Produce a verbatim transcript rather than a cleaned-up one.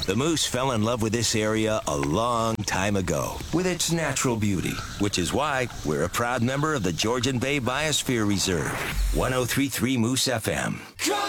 The Moose fell in love with this area a long time ago, with its natural beauty, which is why we're a proud member of the Georgian Bay Biosphere Reserve. ten thirty-three Moose F M.